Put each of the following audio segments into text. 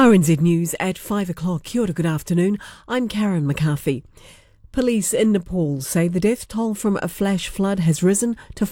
RNZ News at 5 o'clock. Kia ora, good afternoon. I'm Karen McCarthy. Police in Nepal say the death toll from a flash flood has risen to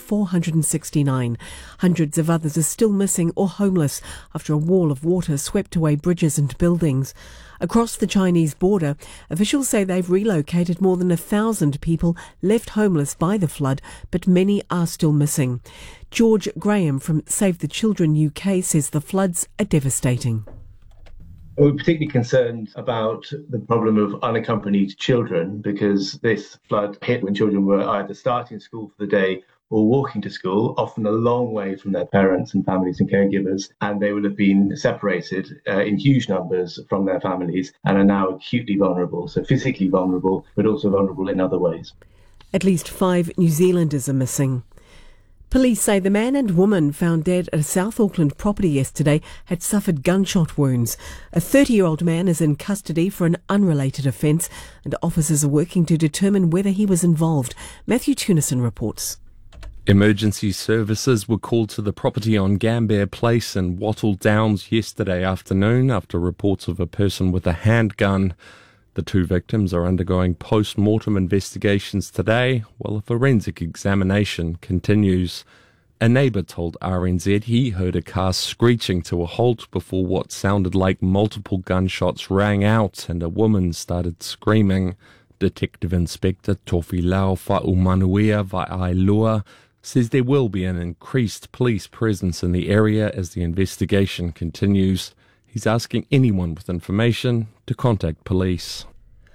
469. Hundreds of others are still missing or homeless after a wall of water swept away bridges and buildings. Across the Chinese border, officials say they've relocated more than 1,000 people left homeless by the flood, but many are still missing. George Graham from Save the Children UK says the floods are devastating. We're particularly concerned about the problem of unaccompanied children because this flood hit when children were either starting school for the day or walking to school, often a long way from their parents and families and caregivers, and they will have been separated in huge numbers from their families and are now acutely vulnerable, so physically vulnerable, but also vulnerable in other ways. At least 5 New Zealanders are missing. Police say the man and woman found dead at a South Auckland property yesterday had suffered gunshot wounds. A 30-year-old man is in custody for an unrelated offence, and officers are working to determine whether he was involved. Matthew Tunison reports. Emergency services were called to the property on Gambier Place in Wattle Downs yesterday afternoon after reports of a person with a handgun. The 2 victims are undergoing post-mortem investigations today, while a forensic examination continues. A neighbour told RNZ he heard a car screeching to a halt before what sounded like multiple gunshots rang out and a woman started screaming. Detective Inspector Tofi Lau Fa'umanuia Va'ailua says there will be an increased police presence in the area as the investigation continues. He's asking anyone with information to contact police.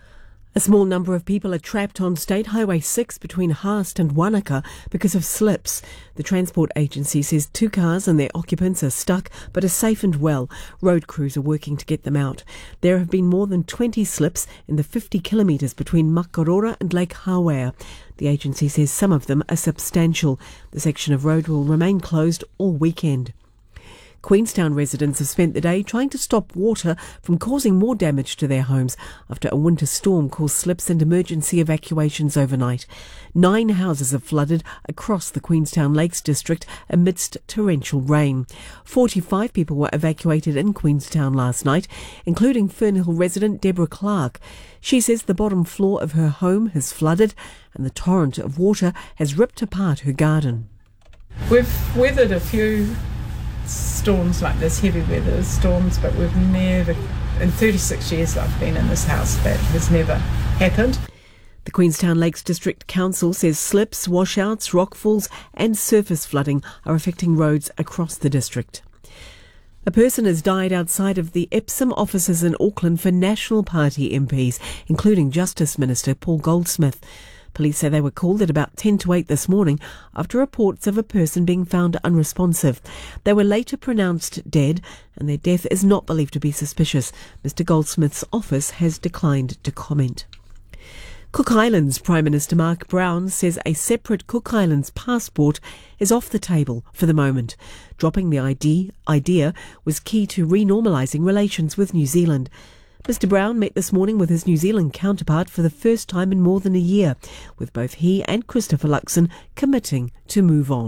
A small number of people are trapped on State Highway 6 between Haast and Wanaka because of slips. The transport agency says 2 cars and their occupants are stuck but are safe and well. Road crews are working to get them out. There have been more than 20 slips in the 50 kilometres between Makarora and Lake Hawea. The agency says some of them are substantial. The section of road will remain closed all weekend. Queenstown residents have spent the day trying to stop water from causing more damage to their homes after a winter storm caused slips and emergency evacuations overnight. 9 houses have flooded across the Queenstown Lakes district amidst torrential rain. 45 people were evacuated in Queenstown last night, including Fernhill resident Deborah Clark. She says the bottom floor of her home has flooded and the torrent of water has ripped apart her garden. We've weathered a few storms like this, heavy weather storms, but we've never, in 36 years I've been in this house, that has never happened. The Queenstown Lakes District Council says slips, washouts, rockfalls and surface flooding are affecting roads across the district. A person has died outside of the Epsom offices in Auckland for National Party MPs, including Justice Minister Paul Goldsmith. Police say they were called at about 10 to 8 this morning after reports of a person being found unresponsive. They were later pronounced dead and their death is not believed to be suspicious. Mr Goldsmith's office has declined to comment. Cook Islands Prime Minister Mark Brown says a separate Cook Islands passport is off the table for the moment. Dropping the idea was key to renormalising relations with New Zealand. Mr Brown met this morning with his New Zealand counterpart for the first time in more than a year, with both he and Christopher Luxon committing to move on.